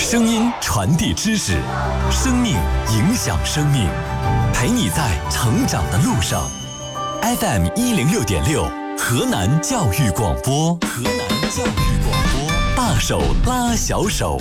声音传递知识，生命影响生命，陪你在成长的路上。FM 106.6，河南教育广播，河南教育广播，大手拉小手。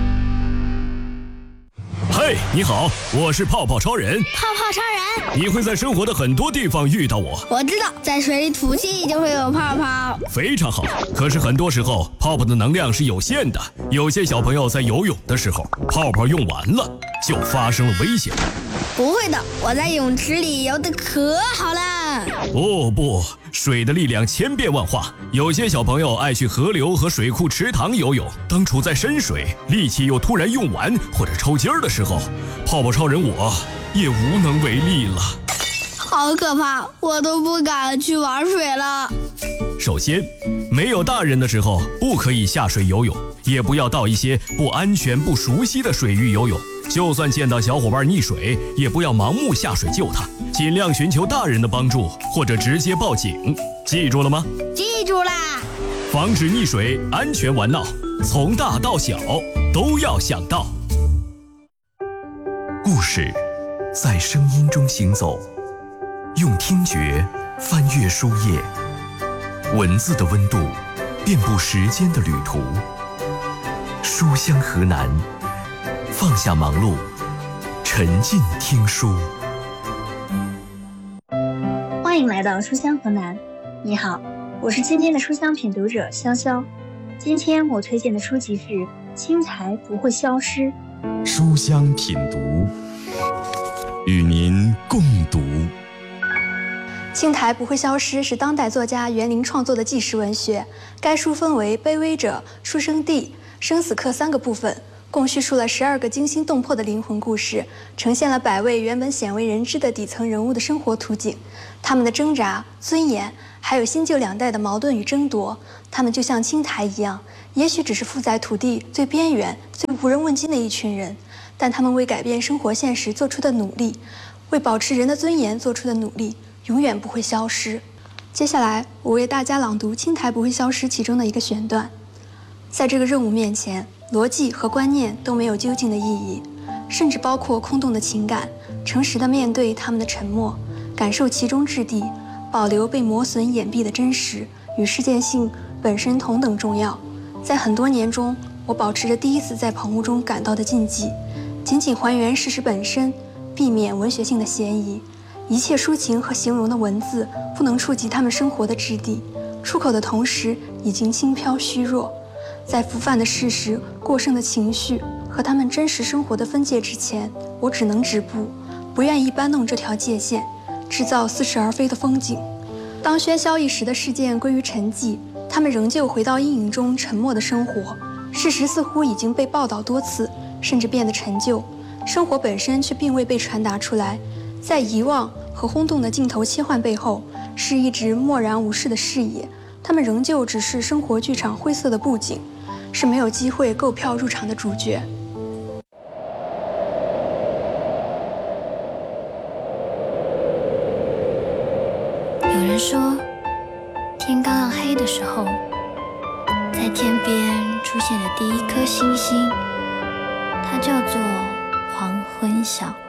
嘿，你好，我是泡泡超人。 泡泡超人， 你会在生活的很多地方遇到我。 我知道，在水里吐气就会有泡泡。 非常好，可是很多时候泡泡的能量是有限的，有些小朋友在游泳的时候，泡泡用完了，就发生了危险。 不会的，我在泳池里游得可好了。 哦不，水的力量千变万化，有些小朋友爱去河流和水库池塘游泳，当处在深水，力气又突然用完或者抽筋儿的时候，泡泡超人我也无能为力了。 好可怕，我都不敢去玩水了。 首先，没有大人的时候不可以下水游泳，也不要到一些不安全不熟悉的水域游泳。就算见到小伙伴溺水，也不要盲目下水救他，尽量寻求大人的帮助，或者直接报警。记住了吗？ 记住啦！ 防止溺水，安全玩闹，从大到小都要想到。 故事在声音中行走，用听觉翻阅书页，文字的温度遍布时间的旅途。书香河南，放下忙碌，沉浸听书。 欢迎来到书香河南，你好，我是今天的书香品读者潇潇。今天我推荐的书籍是《青苔不会消失》。 书香品读，与您共读。 青苔不会消失是当代作家袁林创作的纪实文学。该书分为卑微者、出生地、生死刻3个部分，共叙述了12个惊心动魄的灵魂故事，呈现了100位原本鲜为人知的底层人物的生活图景，他们的挣扎、尊严，还有新旧2代的矛盾与争夺。他们就像青苔一样，也许只是附在土地最边缘、最无人问津的一群人，但他们为改变生活现实做出的努力，为保持人的尊严做出的努力，永远不会消失。接下来，我为大家朗读《青苔不会消失》其中的一个选段。在这个任务面前，逻辑和观念都没有究竟的意义，甚至包括空洞的情感。诚实地面对他们的沉默，感受其中质地，保留被磨损掩蔽的真实，与事件性本身同等重要。在很多年中，我保持着第一次在棚屋中感到的禁忌，仅仅还原事实本身，避免文学性的嫌疑。一切抒情和形容的文字不能触及他们生活的质地，出口的同时已经轻飘虚弱。在浮泛的事实、过剩的情绪和他们真实生活的分界之前，我只能止步，不愿意搬弄这条界限，制造似是而非的风景。当喧嚣一时的事件归于沉寂，他们仍旧回到阴影中沉默的生活。事实似乎已经被报道多次，甚至变得陈旧，生活本身却并未被传达出来。在遗忘和轰动的镜头切换背后，是一直漠然无视的视野。他们仍旧只是生活剧场灰色的布景，是没有机会购票入场的主角。 有人说，天刚要黑的时候，在天边出现了第一颗星星，它叫做黄昏晓。